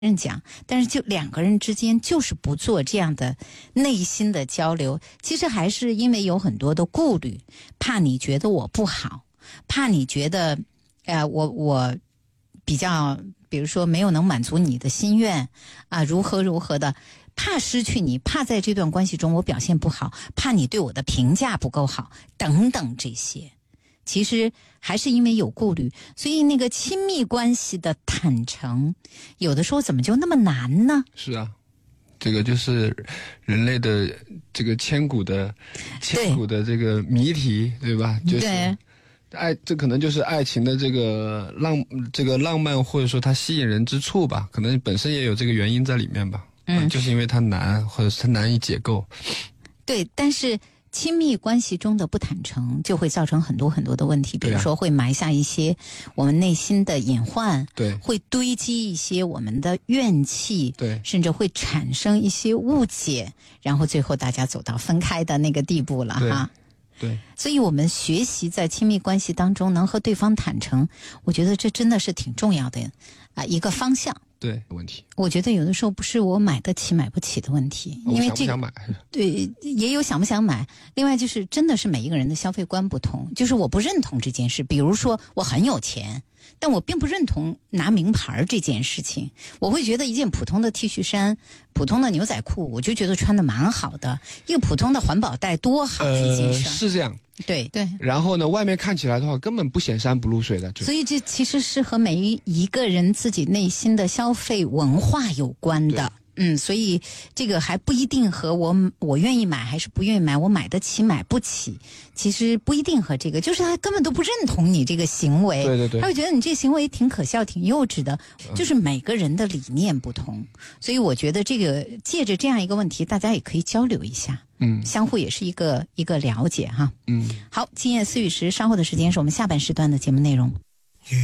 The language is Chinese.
人讲，但是就两个人之间就是不做这样的内心的交流，其实还是因为有很多的顾虑，怕你觉得我不好，怕你觉得我比较比如说没有能满足你的心愿啊，如何的，怕失去你，怕在这段关系中我表现不好，怕你对我的评价不够好等等，这些其实还是因为有顾虑，所以那个亲密关系的坦诚有的时候怎么就那么难呢？ 是啊，这个就是人类的这个千古的这个谜题，对吧？就是爱，这可能就是爱情的这个浪漫，或者说它吸引人之处吧，可能本身也有这个原因在里面吧。就是因为它难，或者是它难以解构。 对，但是亲密关系中的不坦诚就会造成很多很多的问题，比如说会埋下一些我们内心的隐患， 对， 会堆积一些我们的怨气， 对， 甚至会产生一些误解，然后最后大家走到分开的那个地步了哈。 对， 所以我们学习在亲密关系当中能和对方坦诚，我觉得这真的是挺重要的一个方向。 对，问题。 我觉得有的时候不是我买得起买不起的问题，因为想不想买？ 对，也有想不想买。另外就是真的是每一个人的消费观不同，就是我不认同这件事。比如说我很有钱，但我并不认同拿名牌这件事情。我会觉得一件普通的 T 恤衫、普通的牛仔裤，我就觉得穿得蛮好的。一个普通的环保袋多好的一件事。 是这样。 对。 然后呢，外面看起来的话，根本不显山不露水的。 所以这其实是和每一个人自己内心的消费文化有关的。所以这个还不一定和我愿意买还是不愿意买，我买得起买不起，其实不一定和这个，就是他根本都不认同你这个行为。 对， 他会觉得你这行为挺可笑挺幼稚的，就是每个人的理念不同。所以我觉得这个借着这样一个问题，大家也可以交流一下，相互也是一个了解哈。好，今夜思雨时，稍后的时间是我们下半时段的节目内容。